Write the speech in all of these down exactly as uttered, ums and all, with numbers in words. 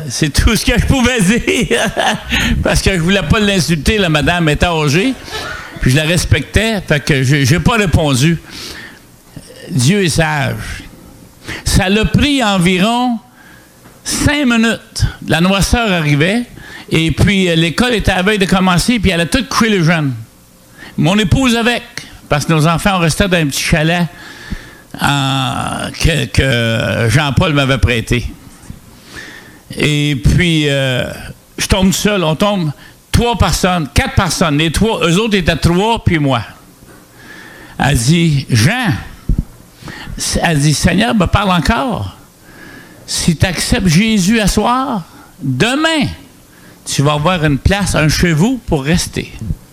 C'est tout ce que je pouvais dire. Parce que je voulais pas l'insulter, la madame était âgée. Puis je la respectais, fait que je n'ai pas répondu. Dieu est sage. Ça l'a pris environ cinq minutes. La noirceur arrivait, et puis euh, l'école était à la veille de commencer, puis elle a tout couché les jeunes. Mon épouse avec, parce que nos enfants restaient dans un petit chalet en, que, que Jean-Paul m'avait prêté. Et puis, euh, je tombe seul, on tombe trois personnes, quatre personnes. Les trois, eux autres étaient trois, puis moi. Elle dit, Jean, elle dit, Seigneur me parle encore. Si tu acceptes Jésus à soir, demain, tu vas avoir une place, un chez vous pour rester.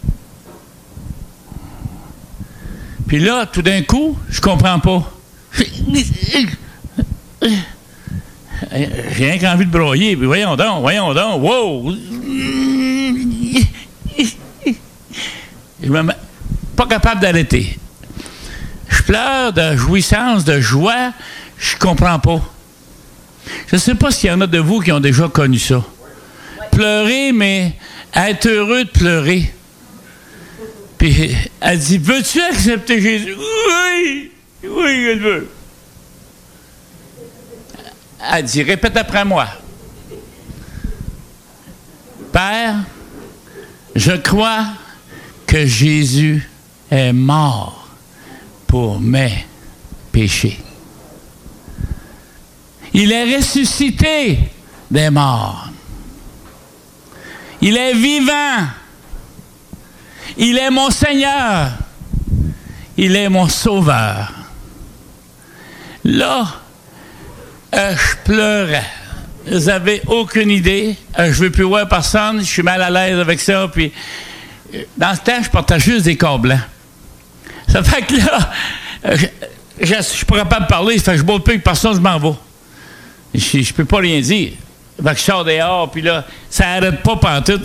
Puis là, tout d'un coup, je comprends pas. J'ai rien qu'envie de broyer. Puis voyons donc, voyons donc, wow! Je me mets pas capable d'arrêter. Je pleure de jouissance, de joie, je comprends pas. Je ne sais pas s'il y en a de vous qui ont déjà connu ça. Pleurer, mais être heureux de pleurer. Puis elle dit, veux-tu accepter Jésus? Oui, oui, je le veux. Elle dit, répète après moi. Père, je crois que Jésus est mort pour mes péchés. Il est ressuscité des morts. Il est vivant. Il est mon Seigneur. Il est mon Sauveur. Là, euh, je pleurais. Vous n'avez aucune idée. Euh, je ne veux plus voir personne. Je suis mal à l'aise avec ça. Puis, euh, dans ce temps, je portais juste des corps blancs. Ça fait que là, euh, je ne suis pas capable de parler. Ça fait que je ne bois plus que personne, je m'en vais. Je ne peux pas rien dire. Fait que je sors dehors, puis là, ça n'arrête pas pantoute.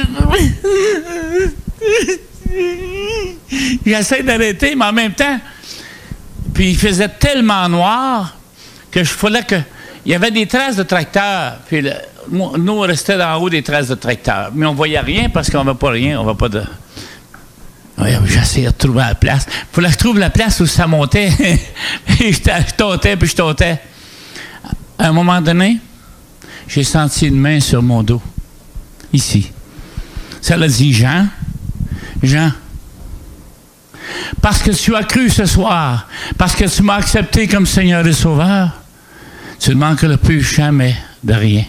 J'essaie d'arrêter, mais en même temps, puis il faisait tellement noir que je fallait que... Il y avait des traces de tracteur. Puis le, nous, on restait en haut des traces de tracteur. Mais on ne voyait rien parce qu'on ne voit pas rien. On ne voit pas de... Ouais, j'essayais de trouver la place. Il fallait que je trouve la place où ça montait. Et je, je tâtais, puis je tâtais. À un moment donné, j'ai senti une main sur mon dos. Ici. Ça l'a dit, Jean, Jean, parce que tu as cru ce soir, parce que tu m'as accepté comme Seigneur et Sauveur, tu ne manqueras plus jamais de rien.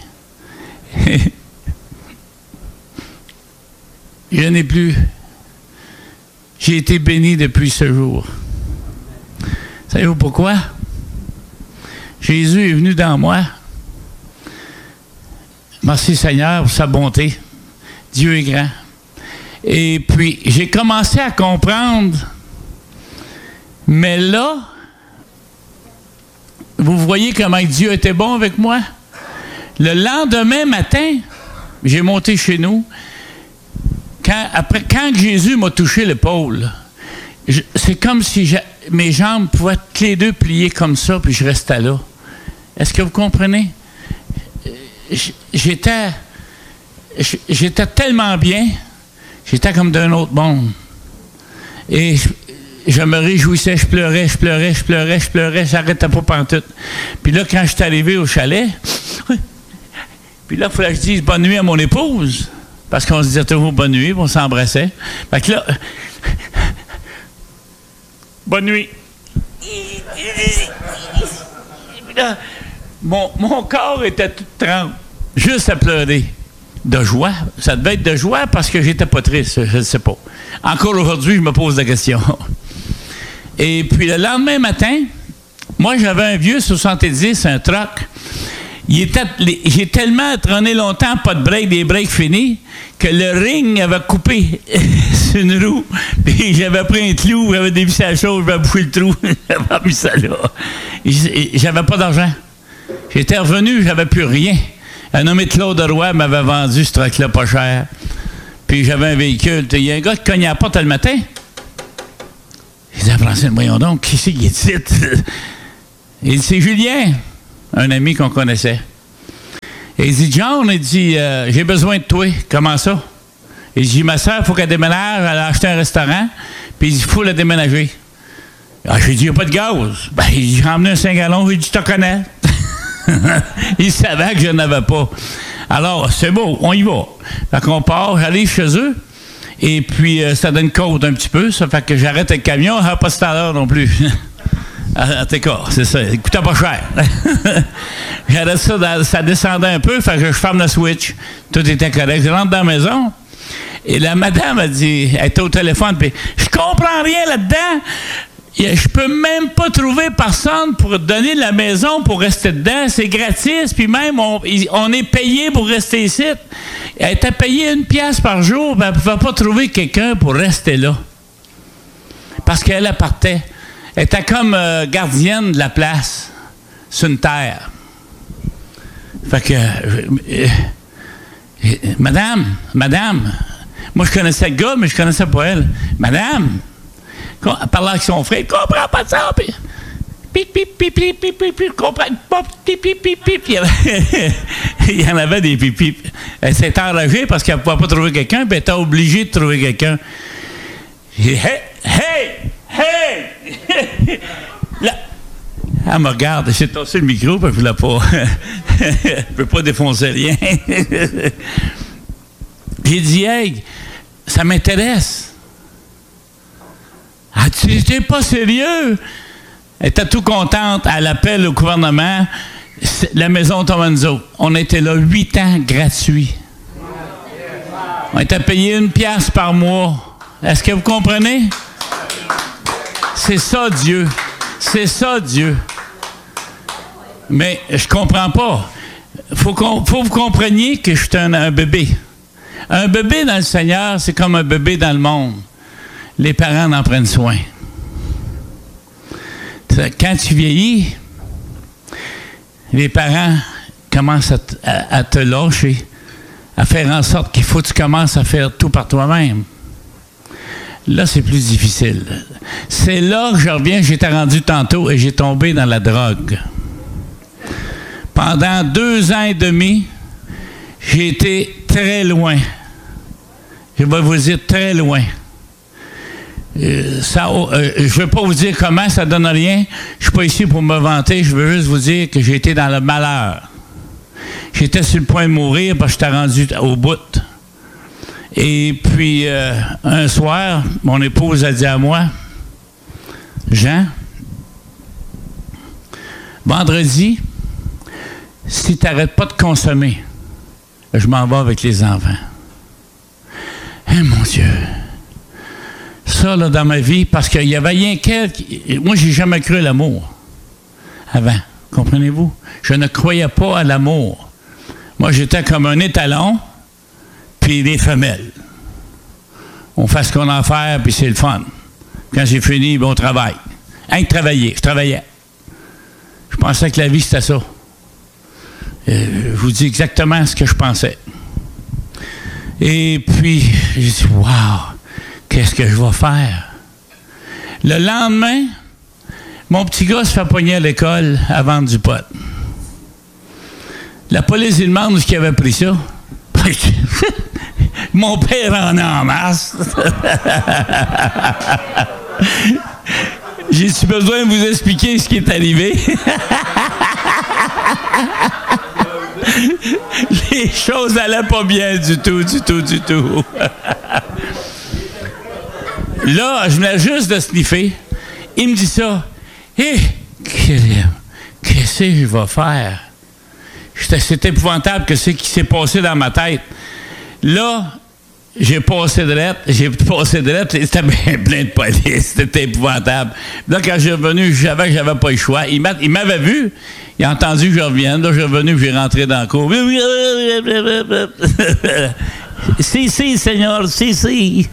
Je n'ai plus. J'ai été béni depuis ce jour. Savez-vous pourquoi? Jésus est venu dans moi. Merci Seigneur pour sa bonté. Dieu est grand. Et puis, j'ai commencé à comprendre, mais là, vous voyez comment Dieu était bon avec moi? Le lendemain matin, j'ai monté chez nous. Quand, après, quand Jésus m'a touché l'épaule, je, c'est comme si je, mes jambes pouvaient toutes les deux plier comme ça, puis je restais là. Est-ce que vous comprenez? J'étais, j'étais tellement bien, j'étais comme d'un autre monde. Et je, je me réjouissais, je pleurais, je pleurais, je pleurais, je pleurais, j'arrêtais pas pantoute. Puis là, quand je suis arrivé au chalet, puis là, il fallait que je dise bonne nuit à mon épouse, parce qu'on se disait toujours bonne nuit, puis on s'embrassait. Fait que là, bonne nuit. Là, mon, mon corps était tout trempe, juste à pleurer. De joie. Ça devait être de joie parce que j'étais pas triste, je ne sais pas. Encore aujourd'hui, je me pose la question. Et puis le lendemain matin, moi j'avais un vieux soixante-dix, un truck. Il était, j'ai tellement traîné longtemps, pas de break, des breaks finis, que le ring avait coupé sur une roue. Puis j'avais pris un clou, j'avais dévissé la chose, j'avais bouché le trou, j'avais mis ça là. J'avais pas d'argent. J'étais revenu, j'avais plus rien. Un nommé Claude Roy m'avait vendu ce truck-là pas cher. Puis j'avais un véhicule. Il y a un gars qui cognait à la porte le matin. Il dit à Francine, voyons donc, qui c'est qui est ici? Il dit, c'est Julien, un ami qu'on connaissait. Et il dit, John, il dit, euh, j'ai besoin de toi. Comment ça? Il dit, ma soeur, il faut qu'elle déménage, elle a acheté un restaurant, puis il dit, il faut la déménager. Ah, j'ai dit, il n'y a pas de gaz. Ben, il dit, j'ai emmené un cinq gallons, il dit, je te connais. Il savait que je n'avais pas. Alors, c'est beau, on y va. Fait qu'on part, j'arrive chez eux, et puis euh, ça donne côte un petit peu, ça fait que j'arrête le camion, ah, pas tout à l'heure non plus. En tout cas, c'est ça, il coûtait pas cher. J'arrête ça, dans, ça descendait un peu, fait que je ferme le switch. Tout était correct. Je rentre dans la maison, et la madame a dit, elle était au téléphone, puis je comprends rien là-dedans. Je peux même pas trouver personne pour donner la maison pour rester dedans. C'est gratis, puis même, on, on est payé pour rester ici. Elle était payée une pièce par jour, puis elle ne pouvait pas trouver quelqu'un pour rester là. Parce qu'elle elle partait. Elle était comme euh, gardienne de la place, sur une terre. Fait que, euh, euh, euh, madame, madame, moi je connaissais le gars, mais je connaissais pas elle. Madame, elle parlait avec son frère, il ne comprend pas ça, puis pip, pip, pip, pip, pip, pip, pip, comprend pas, pip, pip, pip, pip. Il y en avait des pip, pip. Elle s'est enragée parce qu'elle ne pouvait pas trouver quelqu'un, puis elle était obligée de trouver quelqu'un. J'ai dit, hey, hey, hey! Là, elle me regarde, j'ai tossé le micro, puis je ne pas. Je peux pas défoncer rien. J'ai dit, hey, ça m'intéresse. Ah, tu n'es pas sérieux? Elle était tout contente. Elle appelle au gouvernement. La maison tombe à nous autres. On était là huit ans gratuits. On était payé une pièce par mois. Est-ce que vous comprenez? C'est ça, Dieu. C'est ça, Dieu. Mais je comprends pas. Il faut, qu'on, faut que vous compreniez que je suis un, un bébé. Un bébé dans le Seigneur, c'est comme un bébé dans le monde. Les parents en prennent soin. Quand tu vieillis, les parents commencent à, t- à, à te lâcher, à faire en sorte qu'il faut que tu commences à faire tout par toi-même. Là, c'est plus difficile. C'est là que je reviens, j'étais rendu tantôt et j'ai tombé dans la drogue. Pendant deux ans et demi, j'ai été très loin. Je vais vous dire très loin. Euh, ça, euh, je ne veux pas vous dire comment, ça ne donne rien. Je ne suis pas ici pour me vanter, je veux juste vous dire que j'ai été dans le malheur. J'étais sur le point de mourir parce que j'étais rendu au bout. Et puis, euh, un soir, mon épouse a dit à moi, Jean, vendredi, si tu n'arrêtes pas de consommer, je m'en vais avec les enfants. Eh mon Dieu! Ça, là, dans ma vie, parce qu'il y avait rien qu'elle. Moi, j'ai jamais cru à l'amour avant. Comprenez-vous? Je ne croyais pas à l'amour. Moi, j'étais comme un étalon, puis des femelles. On fait ce qu'on a à faire, puis c'est le fun. Quand j'ai fini, bon, on travaille. Hein, travailler, je travaillais. Je pensais que la vie, c'était ça. Euh, je vous dis exactement ce que je pensais. Et puis, j'ai dit, wow! Qu'est-ce que je vais faire? Le lendemain, mon petit gars se fait pogner à l'école à vendre du pot. La police lui demande où est-ce qu'il avait pris ça. Mon père en a en masse. J'ai-tu besoin de vous expliquer ce qui est arrivé? Les choses n'allaient pas bien du tout, du tout, du tout. Là, je venais juste de sniffer. Il me dit ça. Hé, hey, qu'est-ce que je vais faire? C'est épouvantable que ce qui s'est passé dans ma tête. Là, j'ai passé de lettres, j'ai passé de lettres, c'était bien plein de police, c'était épouvantable. Là, quand j'ai revenu, je savais que j'avais pas le choix. Il m'avait vu, il a entendu que je revienne. Là, je suis revenu, j'ai rentré dans le cour. Si, si, Seigneur, si, si.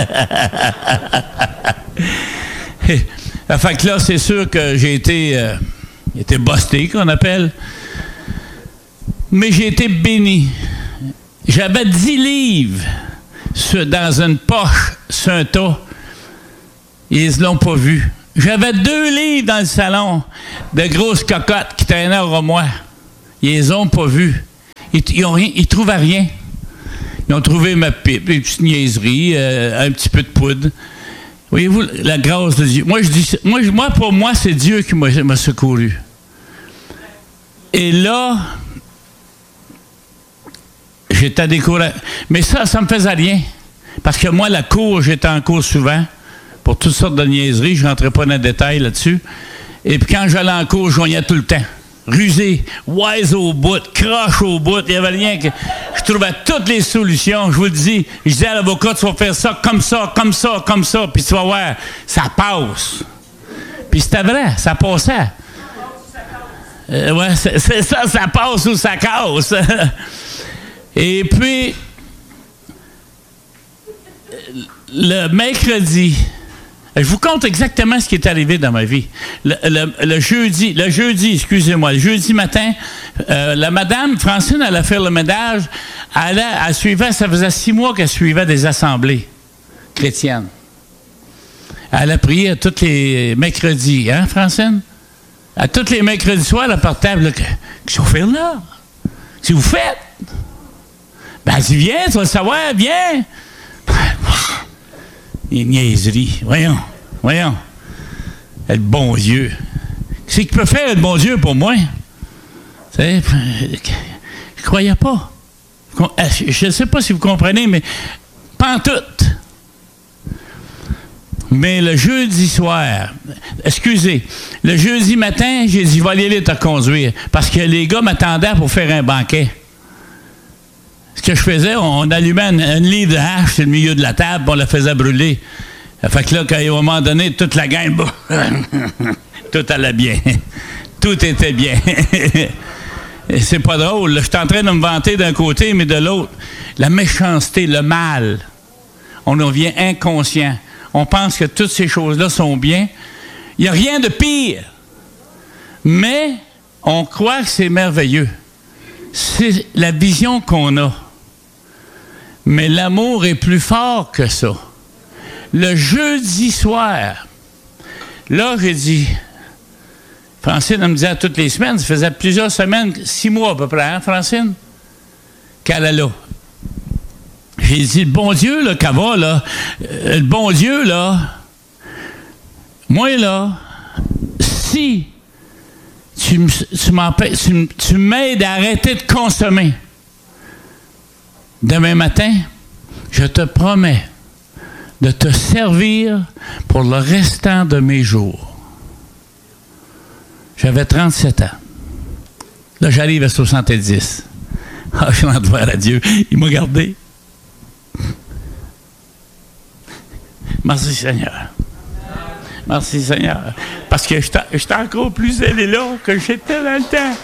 Fait que là, c'est sûr que j'ai été, euh, été busté, qu'on appelle. Mais j'ai été béni. J'avais dix livres sur, dans une poche sur un tas. Ils ne l'ont pas vu. J'avais deux livres dans le salon de grosses cocottes qui traînaient au moi. Ils les ont pas vus. Ils, ils, ont rien, ils trouvaient rien. Ils ont trouvé ma pipe, une petite niaiserie, euh, un petit peu de poudre. Voyez-vous, la grâce de Dieu. Moi, je dis, moi, moi pour moi, c'est Dieu qui m'a, m'a secouru. Et là, j'étais découragé. Mais ça, ça me faisait rien. Parce que moi, la cour, j'étais en cours souvent, pour toutes sortes de niaiseries. Je ne rentrais pas dans les détails là-dessus. Et puis quand j'allais en cours, je joignais tout le temps. Rusé, wise au bout, croche au bout. Il n'y avait rien que... Je trouvais toutes les solutions. Je vous le dis. Je disais à l'avocat, tu vas faire ça, comme ça, comme ça, comme ça. Puis tu vas voir, ça passe. Puis c'était vrai, ça passait. Euh, ouais, c'est, c'est ça, ça passe ou ça casse. Et puis, le mercredi... Je vous compte exactement ce qui est arrivé dans ma vie. Le, le, le jeudi, le jeudi, excusez-moi, le jeudi matin, euh, la madame Francine allait faire le ménage. Elle, a, elle suivait, ça faisait six mois qu'elle suivait des assemblées chrétiennes. Elle a prié à tous les mercredis, hein, Francine? À tous les mercredis soirs, elle partait, elle dit, qu'est-ce que vous faites là? Qu'est-ce que vous faites? Ben, elle dit, viens, tu vas le savoir, viens. Les niaiseries. Voyons, voyons. Le bon Dieu. Qu'est-ce qu'il peut faire, le bon Dieu, pour moi? Tu sais, je ne croyais pas. Je ne sais pas si vous comprenez, mais pas en tout. Mais le jeudi soir, excusez, le jeudi matin, j'ai dit, je vais aller te conduire. Parce que les gars m'attendaient pour faire un banquet. Ce que je faisais, on allumait une, une livre de hache sur le milieu de la table, on la faisait brûler. Fait que là, quand, à un moment donné, toute la gang, bah, tout allait bien. Tout était bien. Et c'est pas drôle. Je suis en train de me vanter d'un côté, mais de l'autre, la méchanceté, le mal. On en devient inconscient. On pense que toutes ces choses-là sont bien. Il n'y a rien de pire. Mais on croit que c'est merveilleux. C'est la vision qu'on a. Mais l'amour est plus fort que ça. Le jeudi soir, là, j'ai dit, Francine, elle me disait toutes les semaines, ça faisait plusieurs semaines, six mois à peu près, hein, Francine, qu'elle est là. J'ai dit, le bon Dieu, là, qu'elle va, là, euh, le bon Dieu, là, moi, là, si tu, tu, tu, tu m'aides à arrêter de consommer, demain matin, je te promets de te servir pour le restant de mes jours. J'avais trente-sept ans. Là, j'arrive à soixante-dix. Ah, je suis en devant à Dieu. Il m'a gardé. Merci, Seigneur. Merci, Seigneur. Parce que j'étais encore plus zélé là que j'étais dans le temps.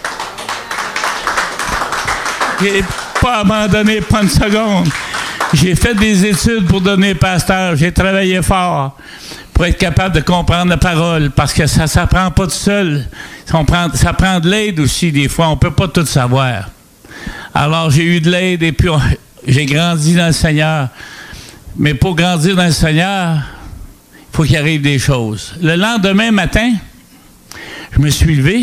J'ai pas abandonné, pas une seconde. J'ai fait des études pour devenir pasteur. J'ai travaillé fort pour être capable de comprendre la parole, parce que ça ne s'apprend pas tout seul. On prend, ça prend de l'aide aussi, des fois. On ne peut pas tout savoir. Alors, j'ai eu de l'aide et puis on, j'ai grandi dans le Seigneur. Mais pour grandir dans le Seigneur, il faut qu'il arrive des choses. Le lendemain matin, je me suis levé.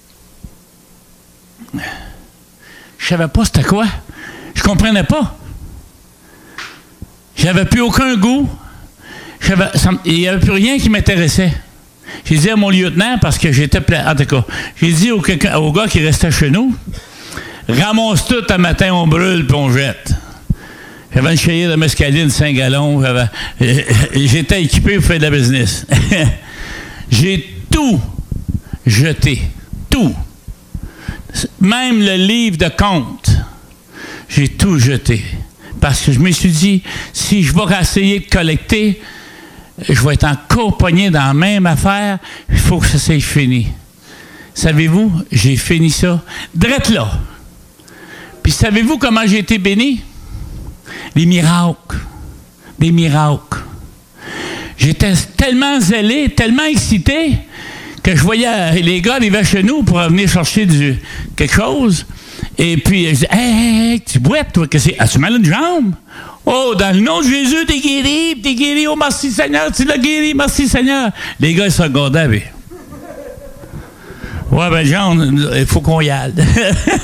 Je savais pas c'était quoi. Je comprenais pas. J'avais plus aucun goût. Ça, il n'y avait plus rien qui m'intéressait. J'ai dit à mon lieutenant, parce que j'étais plein. En tout cas, j'ai dit au, au gars qui restait chez nous, ramasse tout un matin, on brûle puis on jette. J'avais une chayère de mescaline, cinq gallons. J'avais, euh, j'étais équipé pour faire de la business. J'ai tout jeté. Tout. Même le livre de comptes, j'ai tout jeté. Parce que je me suis dit, si je vais essayer de collecter, je vais être encore pogné dans la même affaire, il faut que ça soit fini. Savez-vous, j'ai fini ça drette là. Puis savez-vous comment j'ai été béni? Les miracles. Des miracles. J'étais tellement zélé, tellement excité, que je voyais les gars arriver chez nous pour venir chercher du, quelque chose. Et puis, je dis, hey, hey, hey, tu boites, toi, que c'est? As-tu mal une jambe? Oh, dans le nom de Jésus, t'es guéri, t'es guéri, oh, merci Seigneur, tu l'as guéri, merci Seigneur. Les gars, ils se regardaient, mais. Ouais, ben, Jean, il faut qu'on y aille.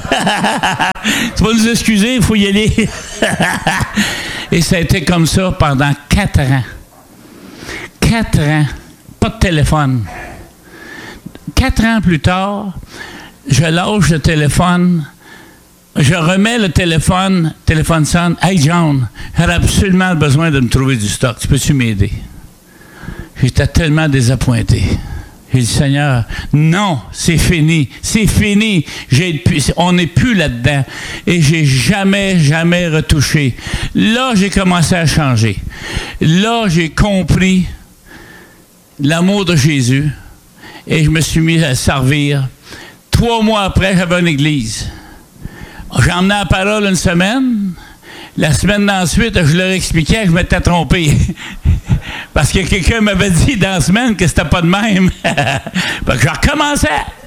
Tu vas nous excuser, il faut y aller. Et ça a été comme ça pendant quatre ans. Quatre ans. Pas de téléphone. Quatre ans plus tard, je lâche le téléphone. Je remets le téléphone. Téléphone sonne. Hey John, j'aurais absolument besoin de me trouver du stock. Tu peux-tu m'aider? J'étais tellement désappointé. J'ai dit, Seigneur, non, c'est fini, c'est fini. J'ai, on n'est plus là-dedans. Et j'ai jamais, jamais retouché. Là, j'ai commencé à changer. Là, j'ai compris l'amour de Jésus. Et je me suis mis à servir. Trois mois après, j'avais une église. J'ai emmené la parole une semaine. La semaine d'ensuite, je leur expliquais que je m'étais trompé. Parce que quelqu'un m'avait dit dans la semaine que c'était pas de même. Fait que je recommençais.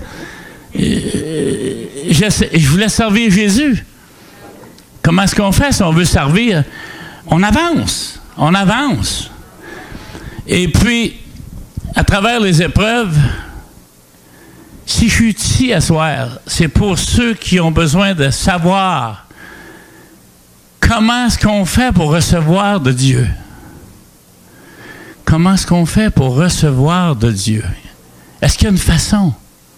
Je, je voulais servir Jésus. Comment est-ce qu'on fait si on veut servir? On avance. On avance. Et puis, à travers les épreuves, si je suis ici à soir, c'est pour ceux qui ont besoin de savoir comment est-ce qu'on fait pour recevoir de Dieu. Comment est-ce qu'on fait pour recevoir de Dieu? Est-ce qu'il y a une façon?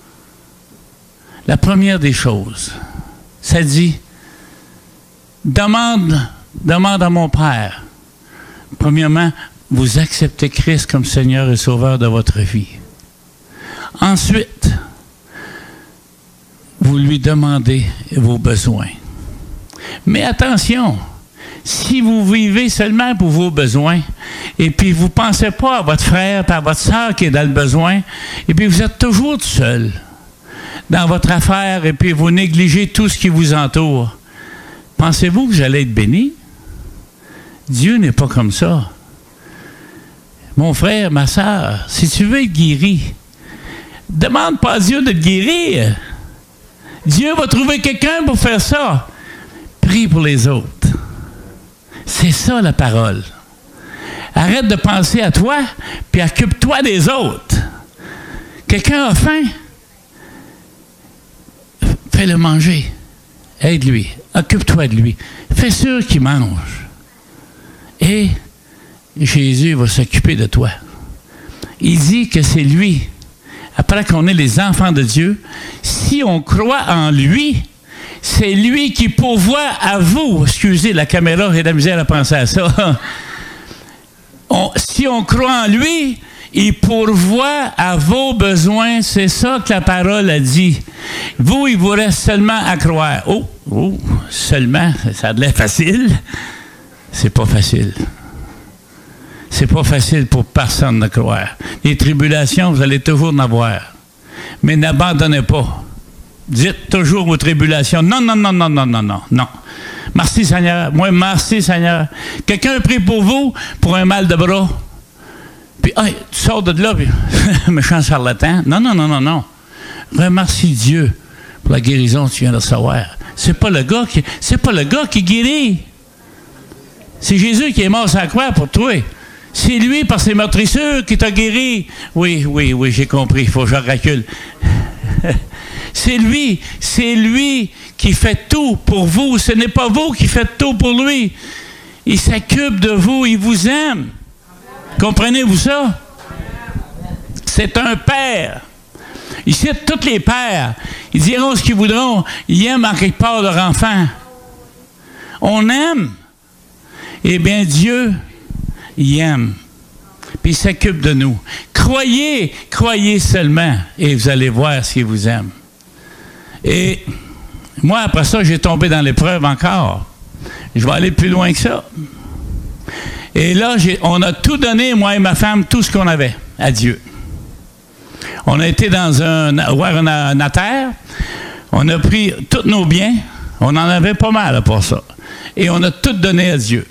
La première des choses, ça dit, demande, demande à mon Père. Premièrement, vous acceptez Christ comme Seigneur et Sauveur de votre vie. Ensuite, vous lui demandez vos besoins. Mais attention, si vous vivez seulement pour vos besoins, et puis vous ne pensez pas à votre frère et à votre soeur qui est dans le besoin, et puis vous êtes toujours tout seul dans votre affaire, et puis vous négligez tout ce qui vous entoure, pensez-vous que vous allez être béni? Dieu n'est pas comme ça. Mon frère, ma soeur, si tu veux être guéri, demande pas à Dieu de te guérir. Dieu va trouver quelqu'un pour faire ça. Prie pour les autres. C'est ça la parole. Arrête de penser à toi, puis occupe-toi des autres. Quelqu'un a faim? Fais-le manger. Aide-lui. Occupe-toi de lui. Fais sûr qu'il mange. Et Jésus va s'occuper de toi. Il dit que c'est lui, après qu'on est les enfants de Dieu, si on croit en lui, c'est lui qui pourvoit à vous. Excusez, la caméra, j'ai de la misère à penser à ça. On, si on croit en lui, il pourvoit à vos besoins. C'est ça que la parole a dit. Vous, il vous reste seulement à croire. Oh, oh, seulement, ça a l'air facile. C'est pas facile. C'est pas facile pour personne de croire. Les tribulations, vous allez toujours en avoir. Mais n'abandonnez pas. Dites toujours vos tribulations. Non, non, non, non, non, non, non, non. Merci Seigneur. Moi, merci Seigneur. Quelqu'un a pris pour vous pour un mal de bras. Puis, hey, tu sors de là, puis, méchant charlatan. Non, non, non, non, non. Remercie Dieu pour la guérison que tu viens de recevoir. C'est pas le gars qui, c'est pas le gars qui guérit. C'est Jésus qui est mort sur la croix pour toi. C'est lui, par ses meurtrissures, qui t'a guéri. Oui, oui, oui, j'ai compris. Il faut que je recule. C'est lui, c'est lui qui fait tout pour vous. Ce n'est pas vous qui faites tout pour lui. Il s'occupe de vous, il vous aime. Comprenez-vous ça? C'est un père. Il cite tous les pères. Ils diront ce qu'ils voudront. Ils aiment en quelque part leur enfant. On aime. Eh bien, Dieu, il aime. Puis il s'occupe de nous. Croyez, croyez seulement, et vous allez voir s'il vous aime. Et moi, après ça, j'ai tombé dans l'épreuve encore. Je vais aller plus loin que ça. Et là, j'ai, on a tout donné, moi et ma femme, tout ce qu'on avait à Dieu. On a été dans un, voir un, un notaire. On a pris tous nos biens. On en avait pas mal pour ça. Et on a tout donné à Dieu.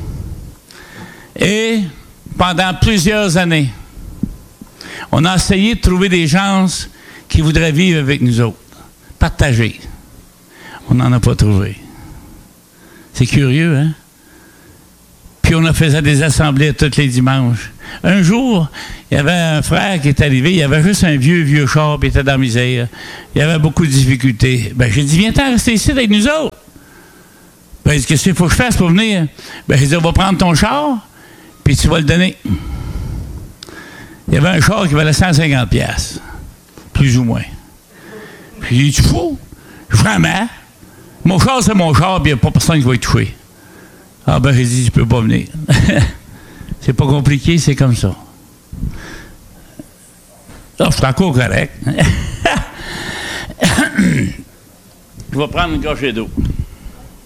Et pendant plusieurs années, on a essayé de trouver des gens qui voudraient vivre avec nous autres. Partager. On n'en a pas trouvé. C'est curieux, hein? Puis on a fait des assemblées tous les dimanches. Un jour, il y avait un frère qui est arrivé, il avait juste un vieux, vieux char, puis il était dans la misère. Il y avait beaucoup de difficultés. Ben, j'ai dit, viens-t'en rester ici avec nous autres. Ben, il dit, qu'est-ce qu'il faut que je fasse pour venir? Ben, j'ai dit, on va prendre ton char, puis tu vas le donner. Il y avait un char qui valait cent cinquante piastres, plus ou moins. Puis j'ai dit, tu fous? Vraiment? Mon char, c'est mon char, puis il n'y a pas personne qui va y toucher. Ah ben, j'ai dit, je peux pas venir. C'est pas compliqué, c'est comme ça. Là, je suis encore correct. Je vais prendre une gorgée d'eau.